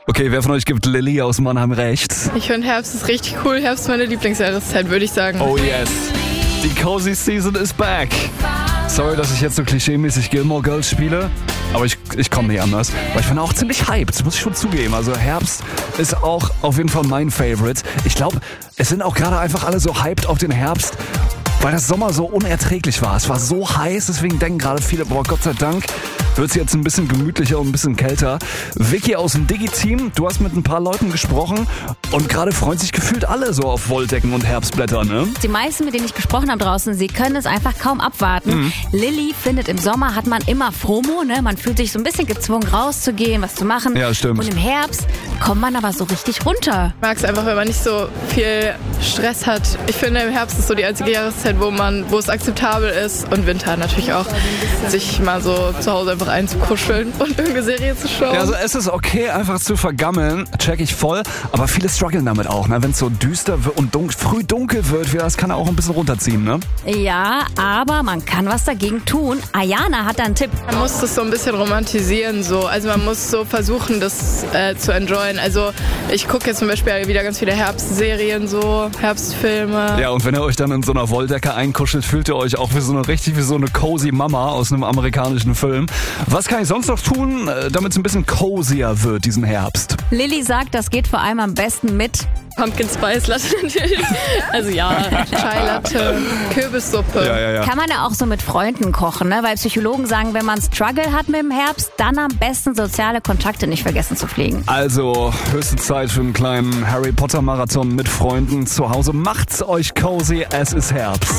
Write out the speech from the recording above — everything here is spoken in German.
Okay, wer von euch gibt Lilly aus Mannheim recht? Ich finde, Herbst ist richtig cool. Herbst ist meine Lieblingsjahreszeit, würde ich sagen. Oh yes, die Cozy Season is back. Sorry, dass ich jetzt so klischeemäßig Gilmore Girls spiele, aber ich komme nicht anders. Weil ich bin auch ziemlich hyped, muss ich schon zugeben. Also Herbst ist auch auf jeden Fall mein Favorite. Ich glaube, es sind auch gerade einfach alle so hyped auf den Herbst, weil das Sommer so unerträglich war. Es war so heiß, deswegen denken gerade viele, boah, Gott sei Dank wird es jetzt ein bisschen gemütlicher und ein bisschen kälter. Vicky aus dem Digi-Team, du hast mit ein paar Leuten gesprochen und gerade freuen sich gefühlt alle so auf Wolldecken und Herbstblätter, ne? Die meisten, mit denen ich gesprochen habe draußen, sie können es einfach kaum abwarten. Lilly findet, im Sommer hat man immer FOMO, ne? Man fühlt sich so ein bisschen gezwungen rauszugehen, was zu machen. Ja, stimmt. Und im Herbst kommt man aber so richtig runter. Ich mag es einfach, wenn man nicht so viel Stress hat. Ich finde, im Herbst ist so die einzige Jahreszeit, wo es akzeptabel ist und Winter natürlich auch, sich mal so zu Hause einfach einzukuscheln und irgendeine Serie zu schauen. Ja, also es ist okay, einfach zu vergammeln, check ich voll, aber viele strugglen damit auch, ne? Wenn es so düster und früh dunkel wird, das kann auch ein bisschen runterziehen, ne? Ja, aber man kann was dagegen tun. Ayana hat da einen Tipp. Man muss das so ein bisschen romantisieren, so. Also man muss so versuchen, das zu enjoyen. Also ich gucke jetzt zum Beispiel wieder ganz viele Herbstserien, so Herbstfilme. Ja, und wenn ihr euch dann in so einer Wolldecke einkuschelt, fühlt ihr euch auch wie so eine cozy Mama aus einem amerikanischen Film. Was kann ich sonst noch tun, damit es ein bisschen cozier wird diesen Herbst? Lilly sagt, das geht vor allem am besten mit Pumpkin Spice Latte natürlich. Also ja, Chai Latte, Kürbissuppe. Ja. Kann man ja auch so mit Freunden kochen, ne? Weil Psychologen sagen, wenn man Struggle hat mit dem Herbst, dann am besten soziale Kontakte nicht vergessen zu pflegen. Also, höchste Zeit für einen kleinen Harry Potter Marathon mit Freunden zu Hause. Macht's euch cozy, es ist Herbst.